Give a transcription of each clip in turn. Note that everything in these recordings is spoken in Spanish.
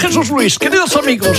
Jesús Luis, queridos amigos.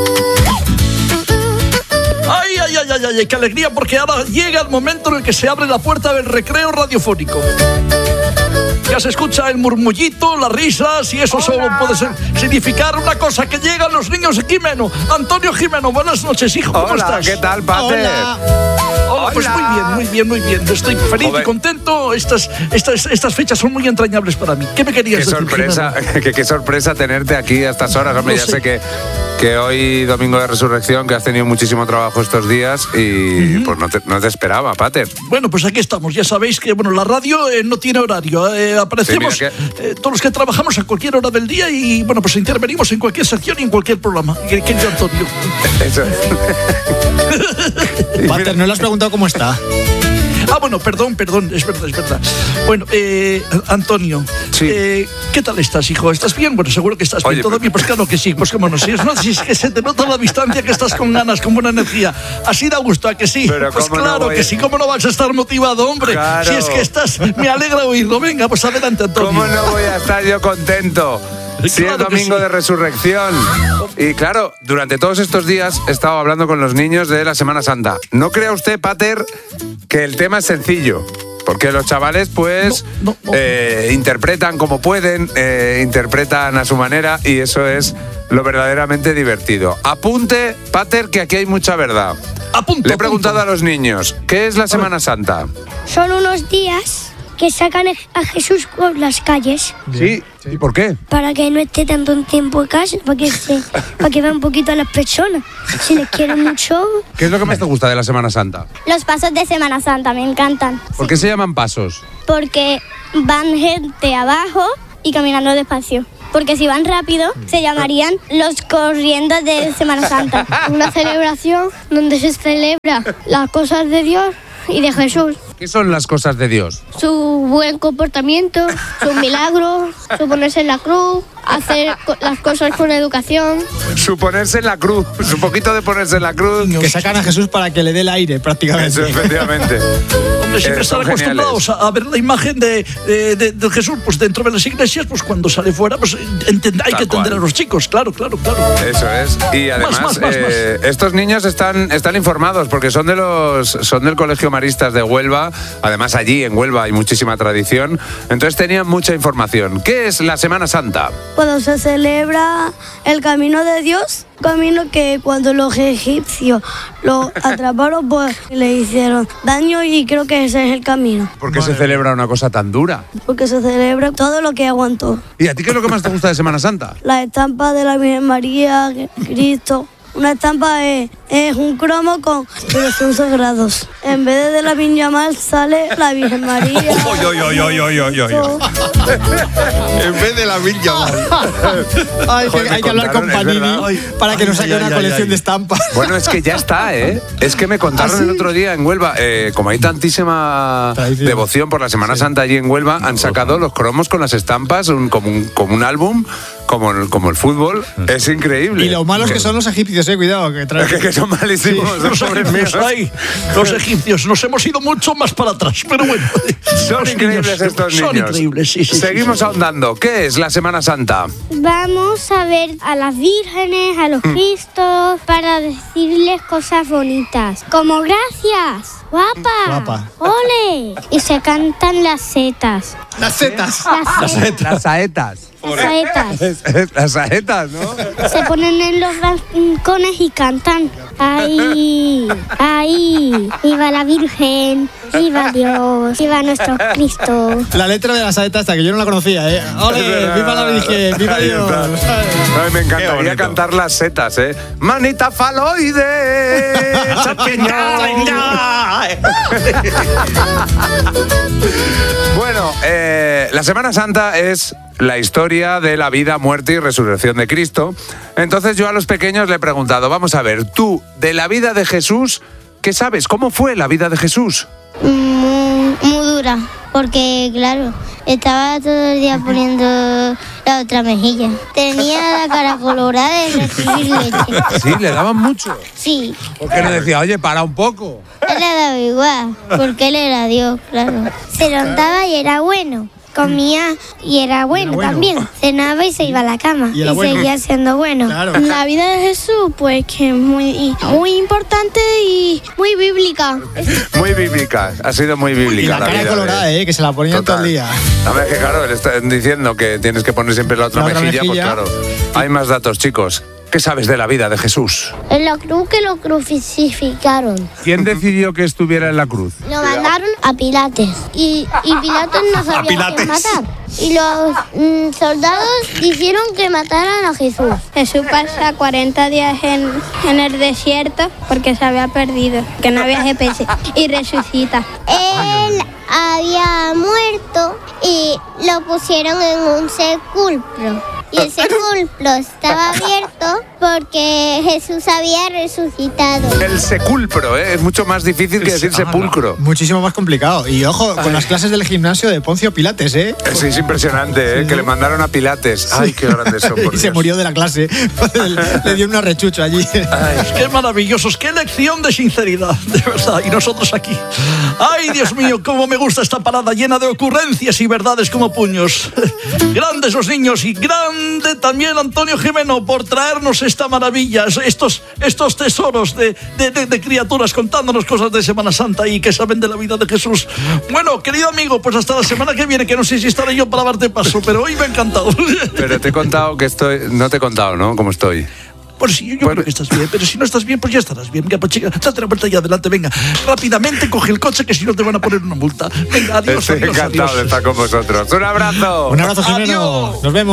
Ay, qué alegría, porque ahora llega el momento en el que se abre la puerta del recreo radiofónico. Ya se escucha el murmullito, las risas, y eso solo puede significar una cosa, que llegan los niños de Jimeno. Antonio Jimeno, buenas noches, hijo, ¿cómo estás? ¿Qué tal, Pater? Hola, pues muy bien. Estoy feliz y contento. Estas fechas son muy entrañables para mí. ¿Qué me querías decir, sorpresa, qué sorpresa tenerte aquí a estas horas. Hombre, ya sé que hoy, domingo de resurrección, que has tenido muchísimo trabajo estos días y pues no te esperaba, Pater. Bueno, pues aquí estamos. Ya sabéis que la radio no tiene horario. Aparecemos todos los que trabajamos a cualquier hora del día y pues intervenimos en cualquier sección y en cualquier programa. Querido Antonio. Eso. Pater, ¿no le has preguntado cómo está? Bueno, perdón, es verdad. Bueno, Antonio, sí. ¿Qué tal estás, hijo? ¿Estás bien? Bueno, seguro que estás bien. ¿Todo bien? Pues claro que sí, pues cómo no. Si es que se te nota a la distancia que estás con ganas, con buena energía. Así da gusto, ¿a que sí? Pero pues claro que sí, ¿cómo no vas a estar motivado, hombre? Claro. Si es que estás, me alegra oírlo. Venga, pues adelante, Antonio. ¿Cómo no voy a estar yo contento? Sí, claro, es domingo de resurrección. Y claro, durante todos estos días he estado hablando con los niños de la Semana Santa. No crea usted, Pater, que el tema es sencillo. Porque los chavales, pues, interpretan como pueden, interpretan a su manera, y eso es lo verdaderamente divertido. Apunte, Pater, que aquí hay mucha verdad. Le he preguntado a los niños, ¿qué es la Semana Santa? Son unos días que sacan a Jesús por las calles. Sí. ¿Y por qué? Para que no esté tanto tiempo en casa, para que vea un poquito a las personas. Si les quiere mucho. ¿Qué es lo que más te gusta de la Semana Santa? Los pasos de Semana Santa, me encantan. ¿Por qué se llaman pasos? Porque van gente abajo y caminando despacio. Porque si van rápido, se llamarían los corriendo de Semana Santa. Una celebración donde se celebra las cosas de Dios y de Jesús. ¿Qué son las cosas de Dios? Su buen comportamiento, sus milagros, su ponerse en la cruz, hacer las cosas con educación. Su ponerse en la cruz, su poquito de ponerse en la cruz. Que sacan a Jesús para que le dé el aire, prácticamente. Eso, efectivamente. Hombre, siempre están acostumbrados a ver la imagen de Jesús, pues dentro de las iglesias, pues cuando sale fuera, pues hay que entender a los chicos, claro. Eso es. Y además, más. estos niños están informados porque son del Colegio Maristas de Huelva. Además, allí en Huelva hay muchísima tradición. Entonces tenían mucha información. ¿Qué es la Semana Santa? Cuando se celebra el camino de Dios, camino que cuando los egipcios lo atraparon, pues le hicieron daño, y creo que ese es el camino. ¿Por qué se celebra una cosa tan dura? Porque se celebra todo lo que aguantó. ¿Y a ti qué es lo que más te gusta de Semana Santa? La estampa de la Virgen María, Cristo. Una estampa es un cromo pero son sagrados. En vez de la Viña Mal sale la Virgen María. En vez de la Viña Mal. Hay que hablar con Panini para que nos saque una colección de estampas. Bueno, es que ya está, ¿eh? Es que me contaron el otro día en Huelva, como hay tantísima devoción por la Semana Santa allí en Huelva, han sacado los cromos con las estampas, como un álbum, como el fútbol. Es increíble. Y lo malos que son los egipcios, cuidado. Que son malísimos. Los egipcios, nos hemos ido mucho más para atrás, pero bueno. Son increíbles estos niños. Son increíbles, sí. Seguimos ahondando. ¿Qué es la Semana Santa? Vamos a ver a las vírgenes, a los cristos, para decirles cosas bonitas. Como gracias, guapa, ole. Y se cantan las setas. Las setas. Las saetas. Las saetas, ¿no? Se ponen en los rincones y cantan. Ahí, viva la Virgen, viva Dios, viva nuestro Cristo. La letra de la saeta esta, que yo no la conocía, ¿eh? ¡Ole! ¡Viva la Virgen! ¡Viva Dios! Ay, me encantaría cantar las setas, ¿eh? ¡Manita faloide! Bueno, la Semana Santa es la historia de la vida, muerte y resurrección de Cristo. Entonces yo a los pequeños le he preguntado, vamos a ver, tú, de la vida de Jesús, ¿qué sabes? ¿Cómo fue la vida de Jesús? Muy dura, porque claro, estaba todo el día poniendo la otra mejilla. Tenía la cara colorada de recibir leche. Sí, le daban mucho. Sí. ¿Por qué no decía, oye, para un poco? Él le daba igual, porque él era Dios, claro. Se lo daba y era bueno. comía y era bueno, también. Cenaba y se iba a la cama y seguía siendo bueno. Claro. La vida de Jesús, pues que es muy importante y muy bíblica. Muy bíblica, ha sido muy bíblica. Y la cara vida colorada, que se la ponían todo el día. A ver, que claro, le están diciendo que tienes que poner siempre la otra mejilla, pues claro. Hay más datos, chicos. ¿Qué sabes de la vida de Jesús? En la cruz que lo crucificaron. ¿Quién decidió que estuviera en la cruz? Lo mandaron a Pilates y Pilatos no sabía quién matar. Y los soldados dijeron que mataran a Jesús. Jesús pasa 40 días en el desierto porque se había perdido, que no había GPS, y resucita. Él había muerto y lo pusieron en un sepulcro. Y el sepulcro estaba abierto porque Jesús había resucitado. El sepulcro, es mucho más difícil que decir sepulcro. Muchísimo más complicado. Y ojo, con las clases del gimnasio de Poncio Pilates, Sí, es impresionante, que le mandaron a Pilates. Ay, qué grandes son, por Y se Dios. murió de la clase. Le dio un arrechucho allí. Qué maravillosos, qué lección de sinceridad, de verdad. Y nosotros aquí. Ay, Dios mío, cómo me gusta esta parada llena de ocurrencias y verdades como puños. Grandes los niños y grande también Antonio Jimeno por traernos esta maravilla, estos tesoros de criaturas contándonos cosas de Semana Santa y que saben de la vida de Jesús. Bueno, querido amigo, pues hasta la semana que viene, que no sé si estaré yo para darte paso, pero hoy me ha encantado. Pero te he contado que estoy... No te he contado, ¿no? ¿Cómo estoy? Pues sí, yo creo que estás bien, pero si no estás bien, pues ya estarás bien. Venga, pues chica, date la vuelta y adelante, venga. Rápidamente coge el coche, que si no te van a poner una multa. Venga, adiós, Estoy adiós, encantado adiós. de estar con vosotros. ¡Un abrazo! Un abrazo, Jimeno. Adiós. Nos vemos.